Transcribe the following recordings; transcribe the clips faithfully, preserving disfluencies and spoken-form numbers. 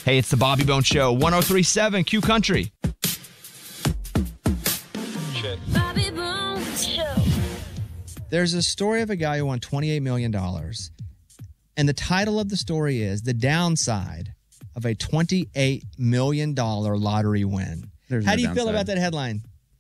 Hey, it's the Bobby Bone Show, one oh three point seven Q Country. Bobby Bone Show. There's a story of a guy who won twenty-eight million dollars. And the title of the story is The Downside of a twenty-eight million dollars Lottery Win. There's How no do you feel downside. about that headline?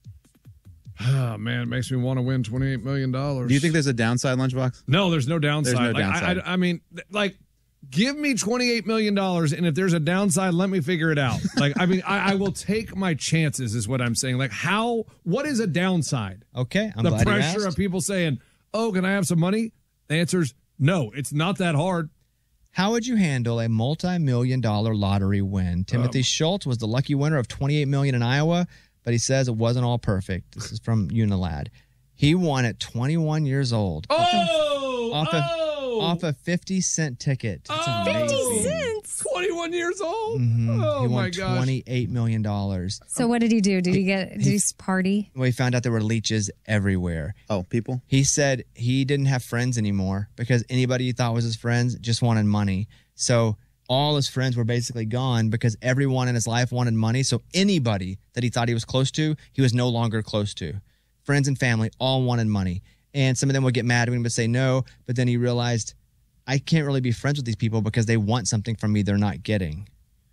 Oh, man, it makes me want to win twenty-eight million dollars. Do you think there's a downside, Lunchbox? No, there's no downside. There's no Like, downside. I, I, I mean, th- like, give me twenty-eight million dollars, and if there's a downside, let me figure it out. Like, I mean, I, I will take my chances, is what I'm saying. Like, how, what is a downside? Okay, I'm the glad you pressure asked. of people saying, oh, can I have some money? The answer's no, it's not that hard. How would you handle a multi-million dollar lottery win? Timothy Um, Schultz was the lucky winner of twenty-eight million dollars in Iowa, but he says it wasn't all perfect. This is from Unilad. He won at twenty-one years old. Oh, off a, oh, off a fifty cent ticket. That's oh, amazing. Cents. twenty-one years old? Mhm. Oh, he my won gosh. twenty-eight million dollars. So what did he do? Did he get? Did he party? Well, he found out there were leeches everywhere. Oh, people? He said he didn't have friends anymore because anybody he thought was his friends just wanted money. So all his friends were basically gone because everyone in his life wanted money. So anybody that he thought he was close to, he was no longer close to. Friends and family all wanted money. And some of them would get mad at him and say no. But then he realized, I can't really be friends with these people because they want something from me they're not getting.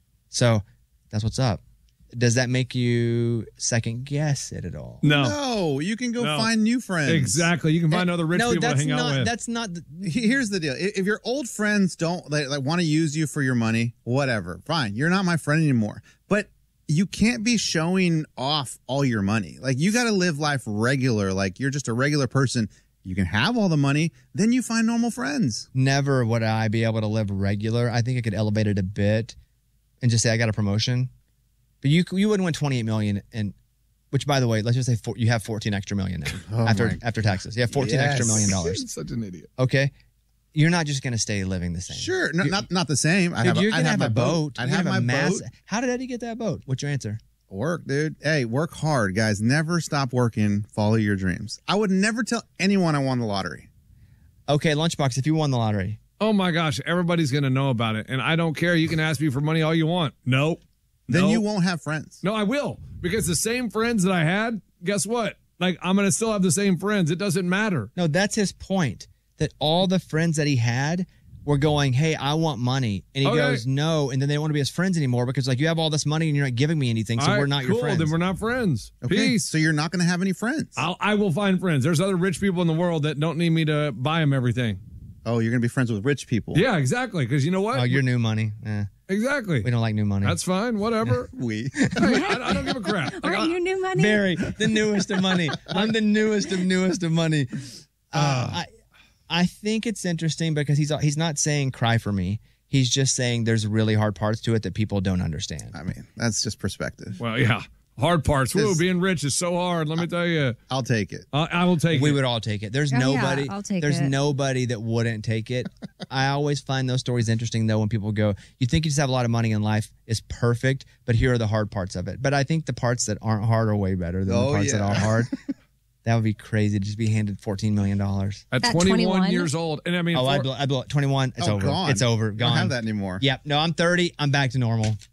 So that's what's up. Does that make you second guess it at all? No. No, you can go No. find new friends. Exactly. You can find other rich no, people to that's hang not, out with. That's not. The, He- Here's the deal. If if your old friends don't like, like want to use you for your money, whatever, fine. You're not my friend anymore. But you can't be showing off all your money. Like, you got to live life regular. Like, you're just a regular person. You can have all the money, then you find normal friends. Never would I be able to live regular. I think I could elevate it a bit and just say I got a promotion. But you you wouldn't win twenty-eight million dollars, and which, by the way, let's just say four, you have fourteen extra million now Oh after my- after taxes. You have fourteen Yes. extra million dollars. Such an idiot. Okay, you're not just going to stay living the same. Sure, no, You- not not the same. I'd Dude, have, a- you're I'd gonna have, have, my a boat. I'd You're have gonna my mass- boat. How did Eddie get that boat? What's your answer? Work, dude. Hey, work hard, guys. Never stop working. Follow your dreams. I would never tell anyone I won the lottery. Okay, Lunchbox, if you won the lottery, Oh my gosh, everybody's going to know about it. And I don't care. You can ask me for money all you want. No. Then No. you won't have friends. No, I will. Because the same friends that I had, guess what? Like, I'm going to still have the same friends. It doesn't matter. no, that's his point. That all the friends that he had were going, hey, I want money. And he Okay. goes, no. And then they don't want to be his friends anymore because, like, you have all this money and you're not giving me anything, so All right, we're not cool, your friends. Then we're not friends. Okay, Peace. so you're not going to have any friends. I'll, I will find friends. There's other rich people in the world that don't need me to buy them everything. Oh, you're going to be friends with rich people. Yeah, exactly. Because you know what? Oh, you're new money. Eh, exactly. we don't like new money. That's fine. Whatever. We. Hey, I, I don't give a crap. Like, Aren't I- you new money? Very, the newest of money. I'm the newest of newest of money. Uh, I, I think it's interesting because he's he's not saying cry for me. He's just saying there's really hard parts to it that people don't understand. I mean, that's just perspective. Well, yeah. Hard parts. Woo, This- being rich is so hard. Let me tell you. I'll take it. I, I will take We it. would all take it. There's Oh, yeah, nobody. I'll take there's it. nobody that wouldn't take it. I always find those stories interesting though when people go, "You think you just have a lot of money in life is perfect, but here are the hard parts of it." But I think the parts that aren't hard are way better than Oh, the parts that yeah. are hard. That would be crazy to just be handed fourteen million dollars. At At twenty-one, twenty-one? years old. And I mean, Oh, for- I blew, I blew it. twenty-one. It's Oh, over. gone. It's over. You Gone. don't have that anymore. Yep. No, I'm thirty. I'm back to normal.